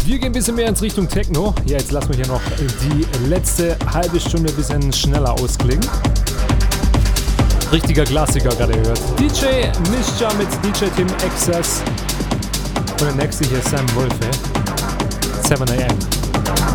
Wir gehen ein bisschen mehr in Richtung Techno. Ja, jetzt lassen wir hier noch die letzte halbe Stunde ein bisschen schneller ausklingen. Richtiger Klassiker gerade gehört. DJ Mischa mit DJ Team Access. Und der nächste hier Sam Wolfe. 7 AM.